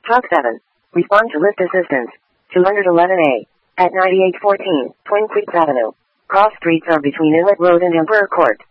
Talk 7. Respond to lift assistance. 211A. At 9814, Twin Creeks Avenue. Cross streets are between Inlet Road and Emperor Court.